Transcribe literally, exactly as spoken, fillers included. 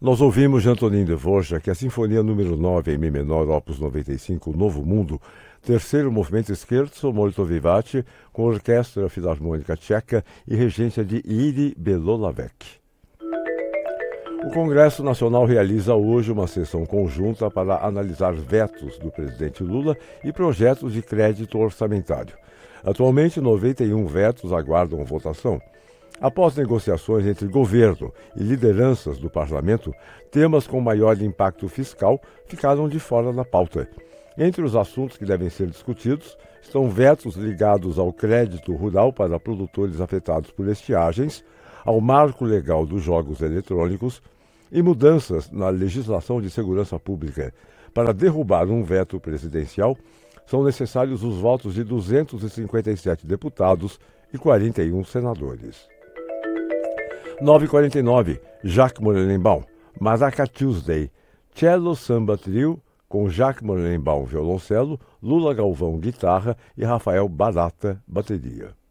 Nós ouvimos de Antonin Dvorak a Sinfonia número nove em Mi menor, opus noventa e cinco, Novo Mundo, terceiro movimento Scherzo molto vivace, com Orquestra Filarmônica Tcheca e regência de Jiří Belohlavek. O Congresso Nacional realiza hoje uma sessão conjunta para analisar vetos do presidente Lula e projetos de crédito orçamentário. Atualmente, noventa e um vetos aguardam votação. Após negociações entre governo e lideranças do parlamento, temas com maior impacto fiscal ficaram de fora da pauta. Entre os assuntos que devem ser discutidos estão vetos ligados ao crédito rural para produtores afetados por estiagens, ao marco legal dos jogos eletrônicos e mudanças na legislação de segurança pública. Para derrubar um veto presidencial, são necessários os votos de duzentos e cinquenta e sete deputados e quarenta e um senadores. nove e quarenta e nove, Jacques Morelenbaum, Maraca Tuesday, Cello Samba Trio, com Jacques Morelenbaum violoncelo, Lula Galvão guitarra e Rafael Barata bateria.